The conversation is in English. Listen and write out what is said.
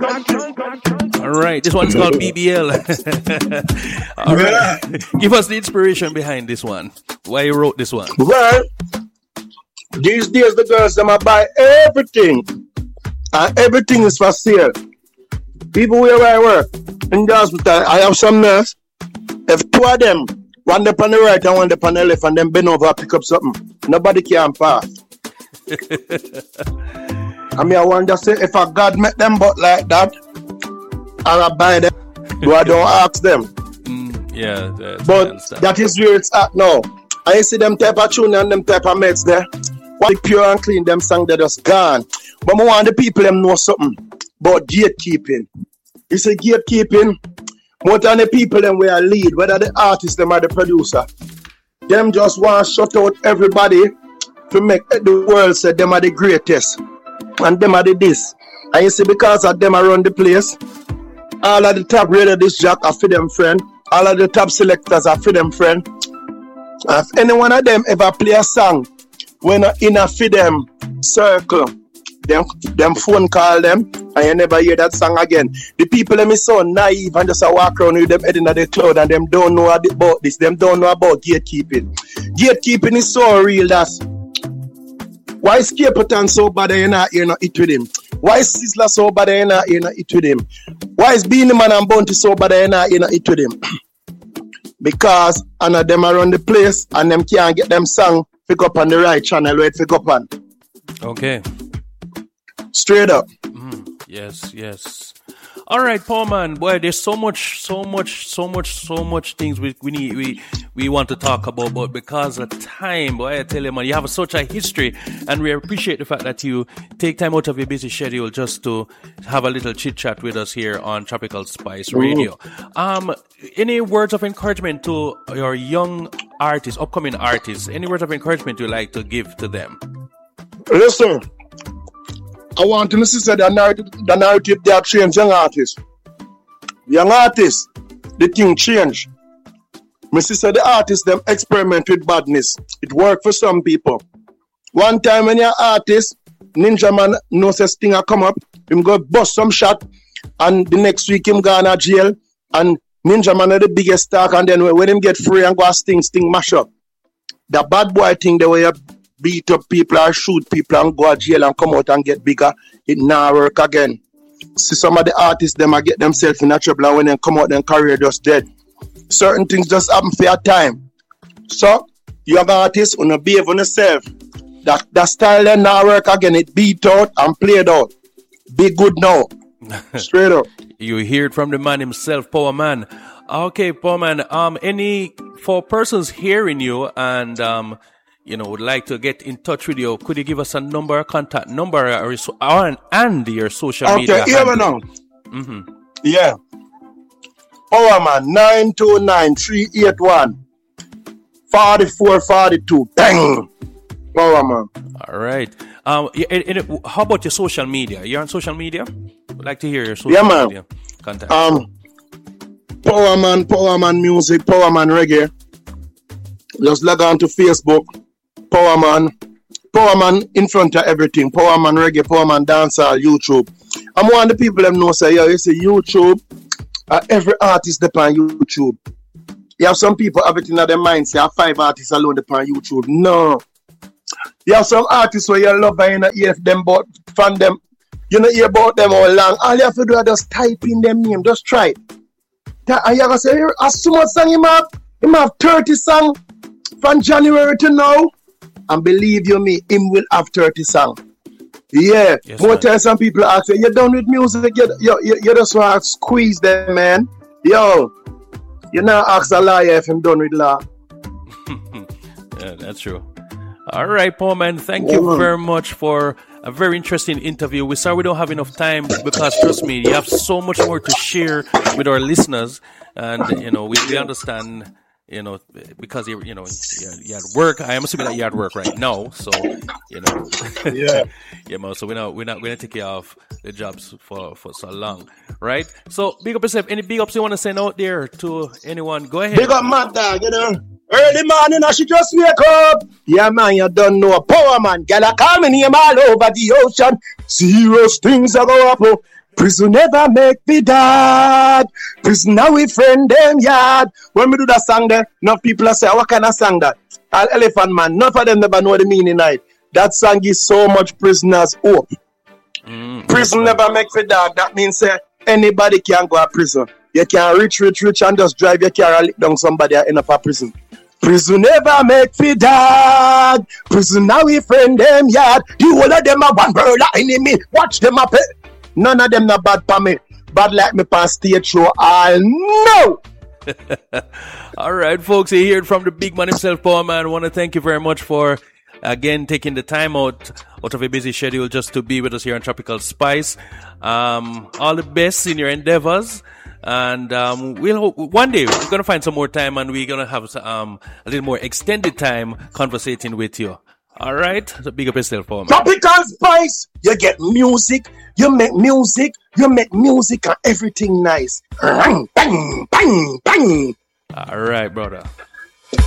All right, this one's called BBL. All right, give us the inspiration behind this one. Why you wrote this one? Well, these days the girls them a buy everything, and everything is for sale. People where I work in the hospital, I have some nurse. If two of them, one up on the right and one up on the left, and then bend over and pick up something, nobody can pass. I mean, I wonder say if a God make them but like that, and I buy them, do I don't ask them? Yeah, but that is where it's at now. I see them type of tune and them type of mates there. What pure and clean, them song they just gone. But I want the people them know something about gatekeeping. You say gatekeeping, more than the people them where I lead, whether the artist them or the producer, them just want to shut out everybody to make the world say them are the greatest. And them are the this. And you see, because of them around the place, all of the top radio disc jock are for them friend. All of the top selectors are for them friend. And if any one of them ever play a song when in a for them circle, them phone call them and you never hear that song again. The people them is so naive and just walk around with them head in the cloud and them don't know about this. Them don't know about gatekeeping. Gatekeeping is so real that why is Capleton so bad that you're not eat with him? Why is Sizzla so bad that you're not eat with him? Why is Beenie Man and Bounty so bad that you're not eat with him? Because none of them around the place and them can't get them song pick up on the right channel where it pick up on. Okay. Straight up. Yes. All right, Paul man, boy, there's so much things we want to talk about, but because of time, boy, I tell you, man, you have such a history, and we appreciate the fact that you take time out of your busy schedule just to have a little chit chat with us here on Tropical Spice Radio. Any words of encouragement to your young artists, upcoming artists? Any words of encouragement you'd like to give to them? Listen. I want to say the narrative they have changed young artists. Young artists, the thing change. My sister, the artists, them experiment with badness. It work for some people. One time when you're artist, Ninja Man knows this thing a come up, him go bust some shot, and the next week him go to jail, and Ninja Man are the biggest star, and then when him get free and go sting mash up. The bad boy thing, the way you beat up people or shoot people and go to jail and come out and get bigger, it now work again. See some of the artists, them a get themselves in a trouble, and when they come out, their career just dead. Certain things just happen for a time. So, young artists, when you behave on yourself, that style then now work again, it beat out and played out. Be good now. Straight up. You hear it from the man himself, Power Man. Okay, Power Man, any, for persons hearing you and, would like to get in touch with you, could you give us a number, contact number, and your social media? Okay, here we know. Yeah. Power Man, 929-381-4442. Bang! Power Man. All right. How about your social media? You're on social media? I'd like to hear your social media contact. Power Man Music, Power Man Reggae. Just log on to Facebook. Power Man in front of everything. Power Man Reggae, Power Man Dancehall, YouTube. I'm one of the people that know say, you see YouTube, every artist depend on YouTube. You have some people have it in their mind, say 5 artists alone depend on YouTube. No. You have some artists where you love and you know hear them but fan them. You know hear about them all long. All you have to do is just type in them name. Just try it. And you have to say, as so much song him have 30 songs from January to now. And believe you me, him will have 30 songs. Yeah. Yes, more times some people ask you, you're done with music, you just want to squeeze them, man. Yo, you now ask a liar if I'm done with law. Yeah, that's true. All right, Paul, man, thank you very much for a very interesting interview. We're sorry we don't have enough time because, trust me, you have so much more to share with our listeners. And, we understand... because you're at work. I am assuming that you're at work right now, so yeah, so we're not going to take you off the jobs for so long, right? So big up yourself. Any big ups you want to send out there to anyone? Go ahead. Big up, Mad Dog. Early morning, I should just wake up. Yeah, man, you don't know. Power Man, girl, I call me name all over the ocean. Serious things are go up. Prison never make me dad. Prison now we friend them yard. When we do that song there, enough people are say, what kind of song that? All Elephant Man, none of them never know the meaning of it. That song is so much prisoners hope. Prison never make me dad. That means anybody can go to prison. You can rich and just drive your car and lick down somebody and end up a prison. Prison never make me dad. Prison now we friend them yard. The whole of them are one brother enemy. Watch them up. None of them not bad for me. Bad like me past stage show. I know. All right, folks, you hear it from the big man himself, Power Man. I want to thank you very much for, again, taking the time out of a busy schedule just to be with us here on Tropical Spice. All the best in your endeavors. And we'll one day we're going to find some more time and we're going to have a little more extended time conversating with you. All right? So big up yourself, Power Man. Tropical Spice. You get music. You make music and everything nice. Bang, bang, bang. All right, brother.